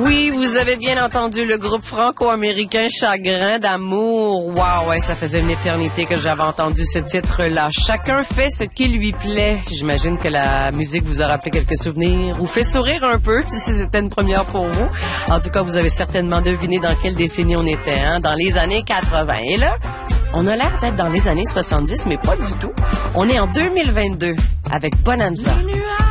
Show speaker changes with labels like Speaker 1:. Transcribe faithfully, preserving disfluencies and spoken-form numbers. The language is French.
Speaker 1: Oui, vous avez bien entendu le groupe franco-américain Chagrin d'amour. Wow, ouais, ça faisait une éternité que j'avais entendu ce titre-là. Chacun fait ce qui lui plaît. J'imagine que la musique vous a rappelé quelques souvenirs ou fait sourire un peu, si c'était une première pour vous. En tout cas, vous avez certainement deviné dans quelle décennie on était, hein? Dans les années quatre-vingts. Et là, on a l'air d'être dans les années soixante-dix, mais pas du tout. On est en deux mille vingt-deux avec Bonanza.